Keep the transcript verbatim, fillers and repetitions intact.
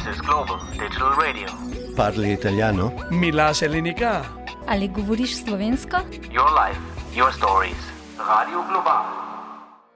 is Global Digital Radio. Parli italiano? Mi lase linika. Ali govoriš slovensko? Your life, your stories. Radio Global.